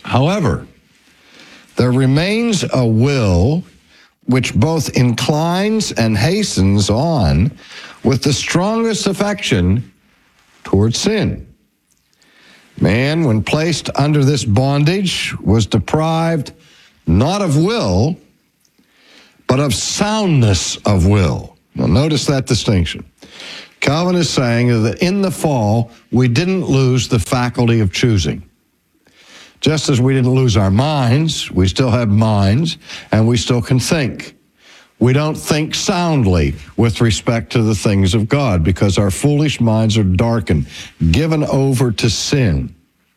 However, there remains a will which both inclines and hastens on with the strongest affection towards sin. Man, when placed under this bondage, was deprived not of will, but of soundness of will. Now, notice that distinction. Calvin is saying that in the fall, we didn't lose the faculty of choosing. Just as we didn't lose our minds, we still have minds, and we still can think. We don't think soundly with respect to the things of God because our foolish minds are darkened, given over to sin.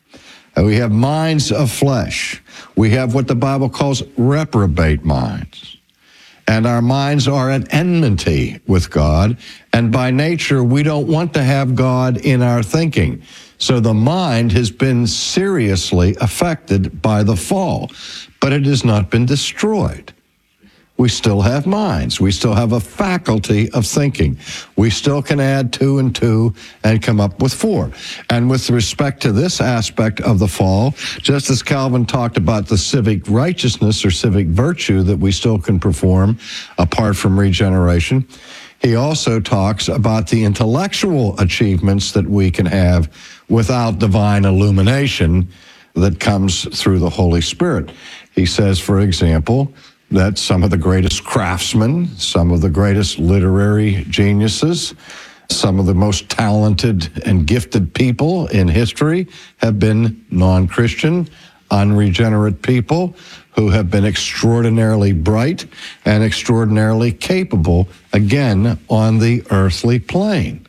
And we have minds of flesh. We have what the Bible calls reprobate minds. And our minds are at enmity with God. And by nature, we don't want to have God in our thinking. So the mind has been seriously affected by the fall, but it has not been destroyed. We still have minds. We still have a faculty of thinking. We still can add 2 and 2 and come up with 4. And with respect to this aspect of the fall, just as Calvin talked about the civic righteousness or civic virtue that we still can perform apart from regeneration, he also talks about the intellectual achievements that we can have without divine illumination that comes through the Holy Spirit. He says, for example, that some of the greatest craftsmen, some of the greatest literary geniuses, some of the most talented and gifted people in history have been non-Christian, unregenerate people who have been extraordinarily bright and extraordinarily capable, again, on the earthly plane.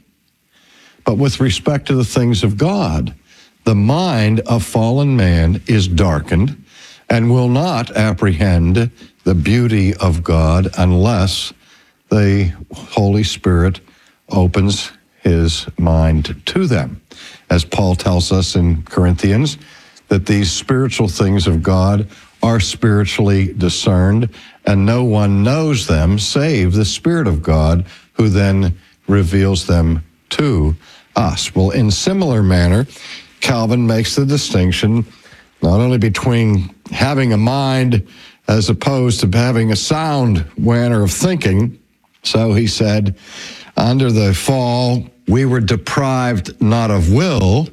But with respect to the things of God, the mind of fallen man is darkened and will not apprehend the beauty of God unless the Holy Spirit opens his mind to them. As Paul tells us in Corinthians, that these spiritual things of God are spiritually discerned, and no one knows them save the Spirit of God, who then reveals them to us. Well, in similar manner, Calvin makes the distinction not only between having a mind as opposed to having a sound manner of thinking. So he said, under the fall, we were deprived not of will,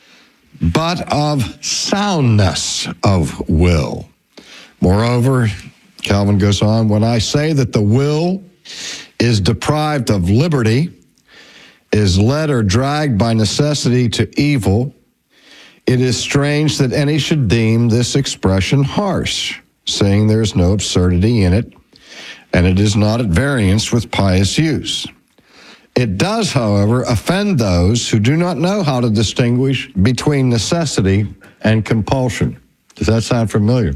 but of soundness of will. Moreover, Calvin goes on, when I say that the will is deprived of liberty, is led or dragged by necessity to evil, it is strange that any should deem this expression harsh, saying there is no absurdity in it, and it is not at variance with pious use. It does, however, offend those who do not know how to distinguish between necessity and compulsion. Does that sound familiar?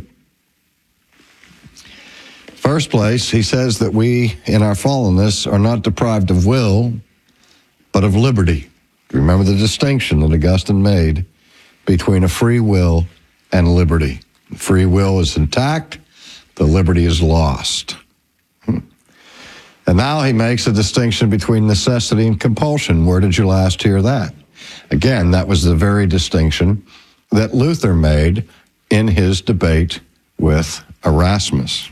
First place, he says that we, in our fallenness, are not deprived of will, but of liberty. Remember the distinction that Augustine made between a free will and liberty. Free will is intact, the liberty is lost. And now he makes a distinction between necessity and compulsion. Where did you last hear that? Again, that was the very distinction that Luther made in his debate with Erasmus.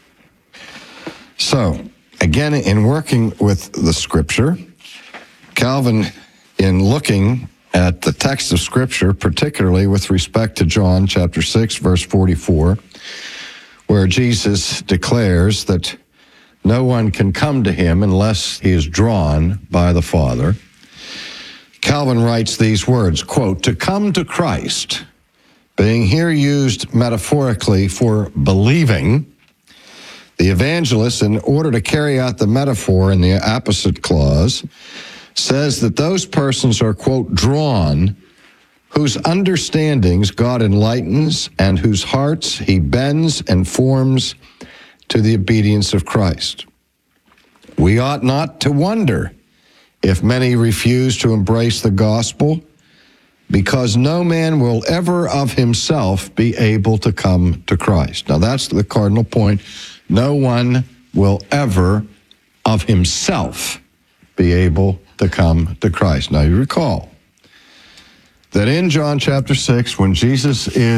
So, again, in working with the Scripture, Calvin, in looking at the text of Scripture, particularly with respect to John chapter 6, verse 44, where Jesus declares that no one can come to him unless he is drawn by the Father. Calvin writes these words, quote, to come to Christ, being here used metaphorically for believing, the evangelist, in order to carry out the metaphor in the apposite clause, says that those persons are, quote, drawn, whose understandings God enlightens and whose hearts he bends and forms to the obedience of Christ. We ought not to wonder if many refuse to embrace the gospel, because no man will ever of himself be able to come to Christ. Now that's the cardinal point. No one will ever of himself be able to come to Christ. Now you recall that in John chapter 6, when Jesus is